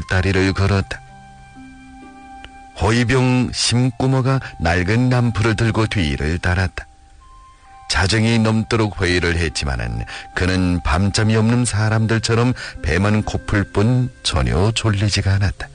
돌다리를 걸었다. 호위병 심구머가 낡은 람프를 들고 뒤를 따랐다. 자정이 넘도록 회의를 했지만은 그는 밤잠이 없는 사람들처럼 배만 고플 뿐 전혀 졸리지가 않았다.